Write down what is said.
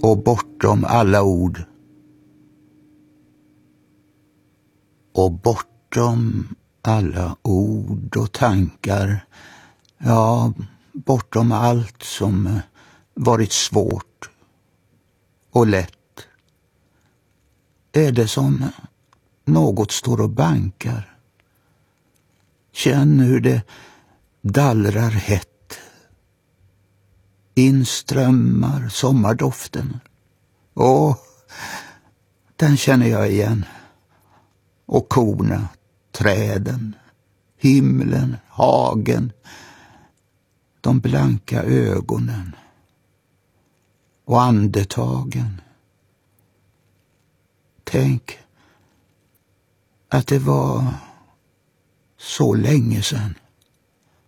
och bortom alla ord. Och bortom alla ord och tankar, ja, bortom allt som varit svårt och lätt, är det som något står och bankar. Känn hur det dallrar hett. Inströmmar sommardoften. Åh, den känner jag igen. Och korna, träden, himlen, hagen, de blanka ögonen och andetagen. Tänk att det var så länge sedan.